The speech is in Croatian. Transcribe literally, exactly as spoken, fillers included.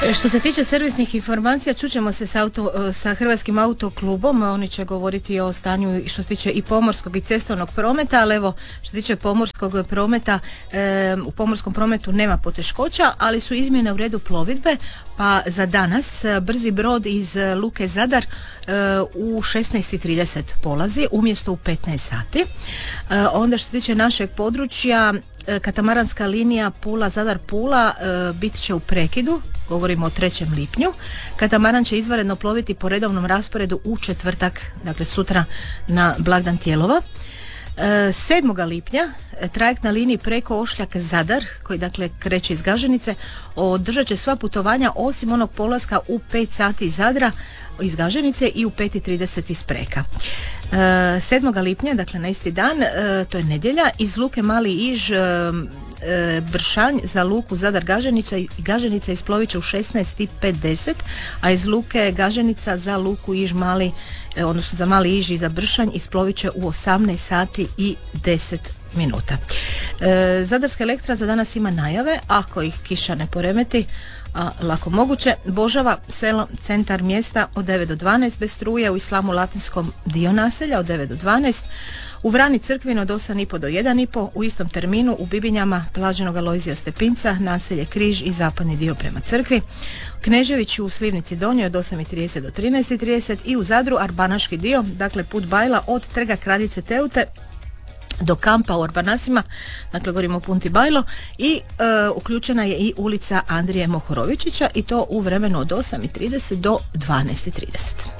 Što se tiče servisnih informacija, čućemo se sa, auto, sa Hrvatskim autoklubom, oni će govoriti o stanju što se tiče i pomorskog i cestovnog prometa, ali evo što se tiče pomorskog prometa, e, u pomorskom prometu nema poteškoća, ali su izmjene u redu plovidbe, pa za danas brzi brod iz Luke Zadar e, u šesnaest i trideset polazi umjesto u petnaest sati. E, onda što se tiče našeg područja, katamaranska linija Pula-Zadar-Pula e, bit će u prekidu, govorimo o trećem lipnju. Katamaran će izvanredno ploviti po redovnom rasporedu u četvrtak, dakle sutra na blagdan Tijelova. E, sedmog lipnja trajekt na liniji preko Ošljak-Zadar, koji dakle kreće iz Gaženice, održat će sva putovanja osim onog polaska u pet sati iz Zadra, iz Gaženice i u pet i trideset iz Preka. E, sedmog lipnja, dakle na isti dan, e, to je nedjelja, iz luke Mali Iž e, e, Bršanj za luku Zadar Gaženica i Gaženica isplovit će u šesnaest i pedeset, a iz luke Gaženica za luku Iž Mali, e, odnosno za Mali Iž i za Bršanj isplovit će u osamnaest sati i deset minuta. E, Zadarska Elektra za danas ima najave, ako ih kiša ne poremeti, a lako moguće. Božava, selo, centar mjesta od devet do dvanaest bez struje, u Islamu Latinskom dio naselja od devet do dvanaest, u Vrani Crkvin od osam i po do jedan i po, u istom terminu u Bibinjama Blaženog Alojzija Stepinca, naselje Križ i zapadni dio prema crkvi, Kneževiću u Slivnici Donjoj od osam i trideset do trinaest i trideset i u Zadru Arbanaški dio, dakle put Bajla od Trga Kraljice Teute do kampa u Arbanasima, dakle govorimo o Punti Bajlo, i e, uključena je i ulica Andrije Mohorovičića, i to u vremenu od osam i trideset do dvanaest i trideset.